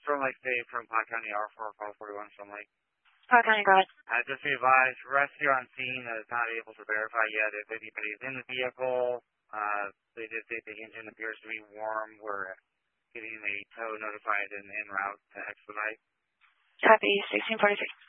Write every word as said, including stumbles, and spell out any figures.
Storm Lake State from Pot County, R four, call forty-one, Storm Lake. Pot County, go ahead. Uh, just be advised, rescue on scene is not able to verify yet if anybody is in the vehicle. Uh, they did say the engine appears to be warm. We're getting a tow notified and en route to expedite. Copy, sixteen forty-six.